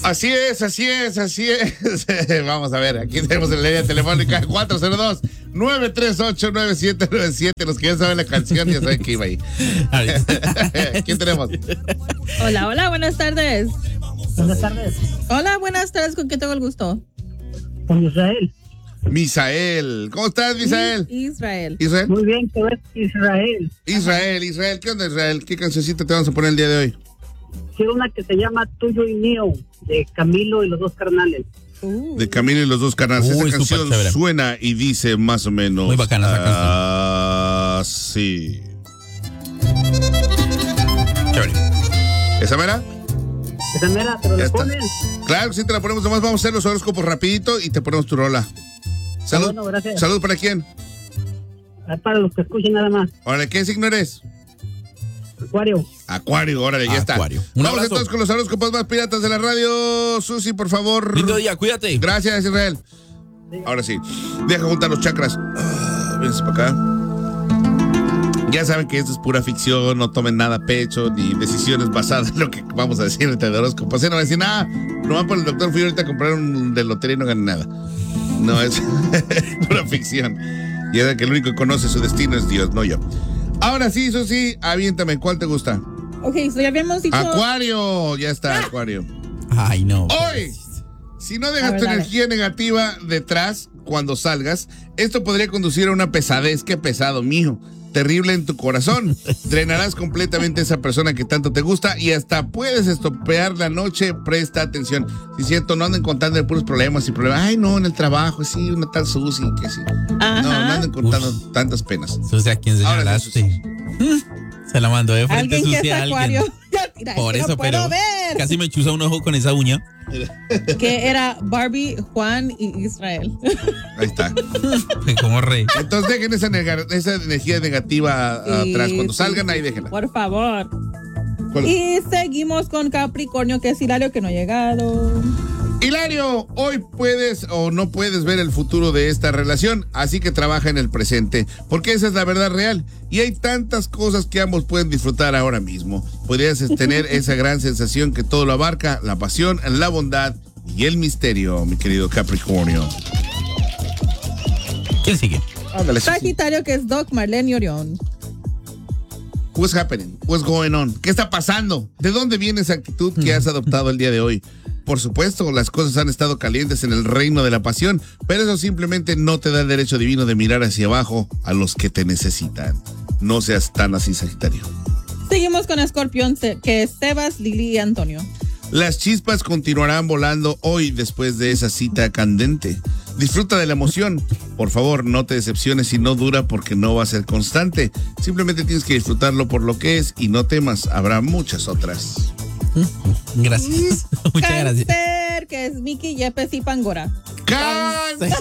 Así es. Vamos a ver, aquí tenemos en la línea telefónica 402-938-9797. Los que ya saben la canción ya saben que iba ahí. ¿Quién tenemos? Hola, buenas tardes. Buenas tardes. Hola, buenas tardes. ¿Con quién tengo el gusto? Con Israel. Misael. ¿Cómo estás, Misael? Israel. Muy bien, ¿qué es Israel? Israel. ¿Qué onda, Israel? ¿Qué cancioncita te vamos a poner el día de hoy? Quiero una que se llama Tuyo y Mío, de Camilo y los dos carnales. De Camilo y los dos carnales. Esa canción suena y dice más o menos. Muy bacana esa canción. Sí. Chévere. ¿Esa mera? Esa mera, pero la pones. Claro que sí, te la ponemos. Nomás vamos a hacer los horóscopos rapidito y te ponemos tu rola. Salud. Bueno, gracias. ¿Salud para quién? Para los que escuchen nada más. Órale, ¿qué signo eres? Acuario, órale, ya está. Vamos entonces con los horóscopos más piratas de la radio. Susi, por favor. Lindo día, cuídate. Gracias, Israel. Sí. Ahora sí, deja juntar los chakras. Vénse para acá. Ya saben que esto es pura ficción, no tomen nada a pecho, ni decisiones basadas en lo que vamos a decir en el horóscopo. Así no van a decir nada, no van por el doctor, fui ahorita a comprar un de lotería y no gané nada. No, es pura ficción. Y es que el único que conoce su destino es Dios, no yo. Ahora sí, Susi, aviéntame, ¿cuál te gusta? Ok, so ya habíamos dicho... Acuario, ya está, Acuario. Ay, no. Hoy, si no dejas tu energía negativa detrás cuando salgas, esto podría conducir a una pesadez. Qué pesado, mijo. Terrible en tu corazón. Drenarás completamente a esa persona que tanto te gusta y hasta puedes estropear la noche. Presta atención. Si es cierto, no anden contando de puros problemas y problemas. Ay, no, en el trabajo, sí, una tal Susi, que sí. Ajá. No anden contando tantas penas. Susi, ¿a quién señalaste? Se la mandó de frente, ¿Alguien Susi, que es a alguien. Acuario? Mira, por eso, no pero ver. Casi me chuza un ojo con esa uña. Que era Barbie, Juan y Israel. Ahí está. Como rey. Entonces dejen esa energía negativa atrás. Cuando salgan, ahí déjenla. Por favor. Y seguimos con Capricornio, que es Hilario, que no ha llegado. Hilario, hoy puedes o no puedes ver el futuro de esta relación, así que trabaja en el presente, porque esa es la verdad real. Y hay tantas cosas que ambos pueden disfrutar ahora mismo. Podrías tener esa gran sensación que todo lo abarca, la pasión, la bondad y el misterio, mi querido Capricornio. ¿Quién sigue? Ándale, Sagitario, que es Doc, Marlene y Orión. What's happening? What's going on? ¿Qué está pasando? ¿De dónde viene esa actitud que has adoptado el día de hoy? Por supuesto, las cosas han estado calientes en el reino de la pasión, pero eso simplemente no te da el derecho divino de mirar hacia abajo a los que te necesitan. No seas tan así, Sagitario. Seguimos con Escorpión, que es Sebas, Lili y Antonio. Las chispas continuarán volando hoy después de esa cita candente. Disfruta de la emoción. Por favor, no te decepciones si no dura porque no va a ser constante. Simplemente tienes que disfrutarlo por lo que es y no temas, habrá muchas otras. Gracias. Muchas gracias. Cáncer, que es Miki, Yepes y Pangora. ¡Cáncer!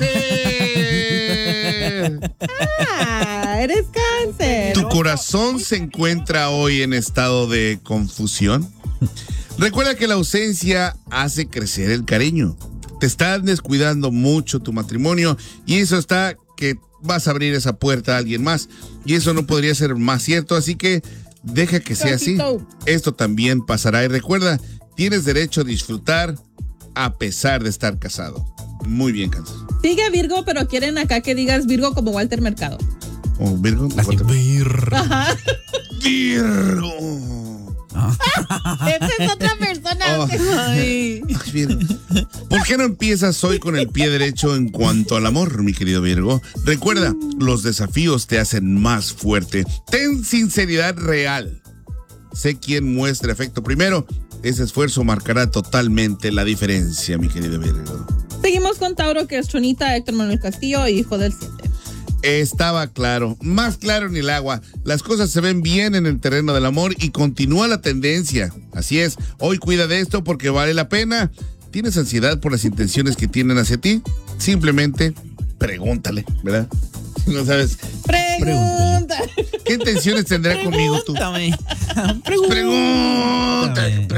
Eres Cáncer. ¿Tu corazón se encuentra hoy en estado de confusión? Recuerda que la ausencia hace crecer el cariño. Te estás descuidando mucho tu matrimonio y eso está que vas a abrir esa puerta a alguien más. Y eso no podría ser más cierto, así que deja que sea así. Esto también pasará y recuerda, tienes derecho a disfrutar a pesar de estar casado. Muy bien, Cáncer. Sigue Virgo, pero quieren acá que digas Virgo como Walter Mercado. Oh, Virgo. Ajá. Virgo. Esta es otra persona. Ay, Virgo. ¿Por qué no empiezas hoy con el pie derecho en cuanto al amor, mi querido Virgo? Recuerda, los desafíos te hacen más fuerte. Ten sinceridad real. Sé quién muestra afecto primero. Ese esfuerzo marcará totalmente la diferencia, mi querido Virgo. Seguimos con Tauro, que es Chonita, Héctor Manuel Castillo, hijo del 7. Estaba claro, más claro ni el agua. Las cosas se ven bien en el terreno del amor y continúa la tendencia. Así es, hoy cuida de esto porque vale la pena. ¿Tienes ansiedad por las intenciones que tienen hacia ti? Simplemente pregúntale, ¿verdad? No sabes. Pregunta. ¿Qué intenciones tendrá conmigo tú? Pregúntame.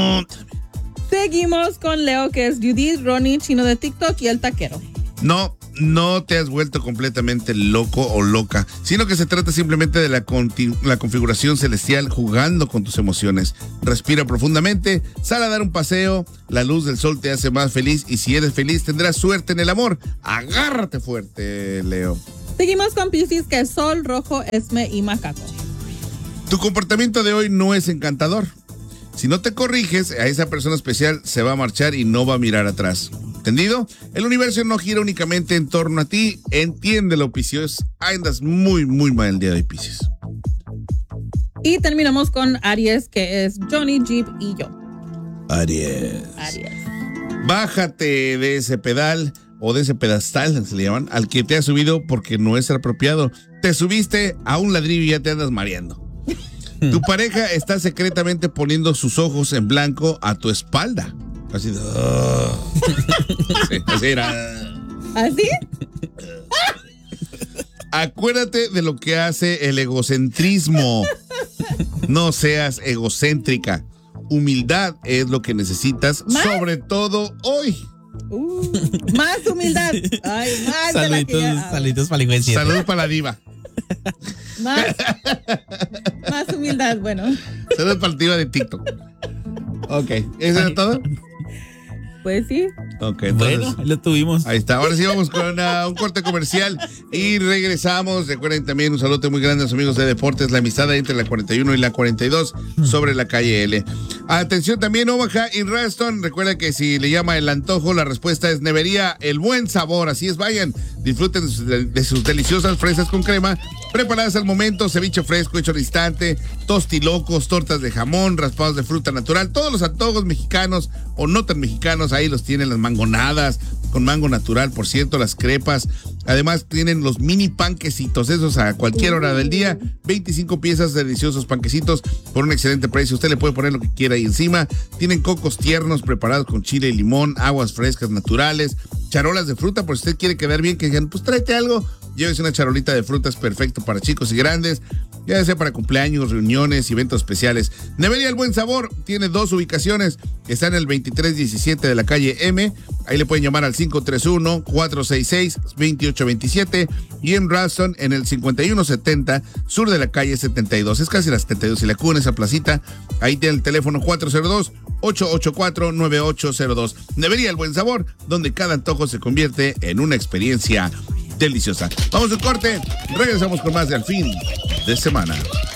Pregúntame. Seguimos con Leo, que es Judith, Ronnie, Chino de TikTok y el Taquero. No, no te has vuelto completamente loco o loca, sino que se trata simplemente de la configuración celestial jugando con tus emociones. Respira profundamente, sal a dar un paseo, la luz del sol te hace más feliz y si eres feliz tendrás suerte en el amor. Agárrate fuerte, Leo. Seguimos con Piscis, que es Sol, Rojo, Esme y Macaco. Tu comportamiento de hoy no es encantador. Si no te corriges, a esa persona especial se va a marchar y no va a mirar atrás. ¿Entendido? El universo no gira únicamente en torno a ti. Entiéndelo, Piscis. Andas muy, muy mal el día de hoy, Piscis. Y terminamos con Aries, que es Johnny, Jeep y yo. Aries. Aries. Bájate de ese pedal o de ese pedestal, se le llaman, al que te has subido porque no es apropiado. Te subiste a un ladrillo y ya te andas mareando. Tu pareja está secretamente poniendo sus ojos en blanco a tu espalda. Así de... sí, así era. ¿Así? Acuérdate de lo que hace el egocentrismo. No seas egocéntrica. Humildad es lo que necesitas, sobre todo hoy. Más humildad. Ay, más saluditos para la iglesia. Saludos para la diva. Más humildad, bueno. Saludos para la diva de TikTok. Ok, ¿eso era todo? Pues sí. Ok, entonces, bueno, lo tuvimos. Ahí está. Ahora sí vamos con un corte comercial y regresamos. Recuerden también un saludo muy grande a los amigos de Deportes, la amistad entre la 41 y la 42 sobre la calle L. Atención también, Omaha y Reston. Recuerda que si le llama el antojo, la respuesta es Nevería, el buen sabor. Así es, vayan, disfruten de sus deliciosas fresas con crema, preparadas al momento, ceviche fresco hecho al instante, tostilocos, tortas de jamón, raspados de fruta natural, todos los antojos mexicanos o no tan mexicanos, ahí los tienen, las mangonadas con mango natural, por cierto, las crepas. Además tienen los mini panquecitos, esos a cualquier hora del día, 25 piezas de deliciosos panquecitos por un excelente precio. Usted le puede poner lo que quiera ahí encima. Tienen cocos tiernos preparados con chile y limón, aguas frescas naturales, charolas de fruta, por si usted quiere quedar bien, que digan, pues tráete algo. Llévese una charolita de frutas, perfecto para chicos y grandes, ya sea para cumpleaños, reuniones, eventos especiales. Nevería El Buen Sabor tiene 2 ubicaciones. Está en el 2317 de la calle M. Ahí le pueden llamar al 531-466-2827. Y en Ralston en el 5170 sur de la calle 72. Es casi la 72 y la Q en esa placita. Ahí tiene el teléfono 402-884-9802. Nevería El Buen Sabor, donde cada antojo se convierte en una experiencia deliciosa. Vamos a un corte, regresamos con más de Al Fin de Semana.